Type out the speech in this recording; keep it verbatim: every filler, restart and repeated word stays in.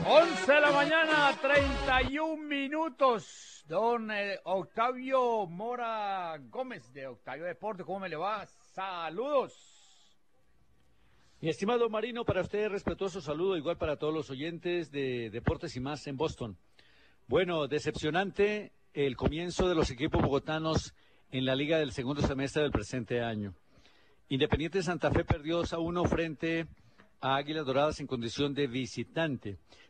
once de la mañana, treinta y un minutos. Don eh, Octavio Mora Gómez de Octavio Deporte, ¿cómo me le va? Saludos. Mi estimado Marino, para usted respetuoso saludo, igual para todos los oyentes de Deportes y Más en Boston. Bueno, decepcionante el comienzo de los equipos bogotanos en la liga del segundo semestre del presente año. Independiente Santa Fe perdió dos a uno frente a Águilas Doradas en condición de visitante.